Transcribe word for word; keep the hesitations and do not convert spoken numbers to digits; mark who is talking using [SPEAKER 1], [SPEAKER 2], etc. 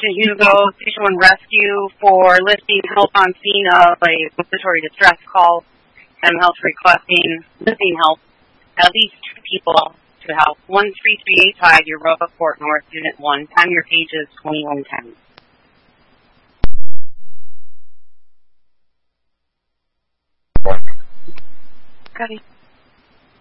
[SPEAKER 1] Agent Hugo, Station one Rescue, for listing help on scene of a respiratory distress call. M Health requesting missing help. At least two people to help. one three three eight five, Europa Fort North, Unit one. Time your page is twenty-one ten. Cuddy.